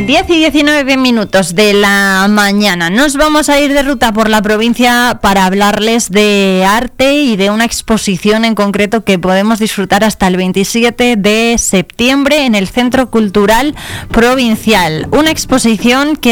10:19 de la mañana. Nos vamos a ir de ruta por la provincia para hablarles de arte y de una exposición en concreto que podemos disfrutar hasta el 27 de septiembre en el Centro Cultural Provincial. Una exposición que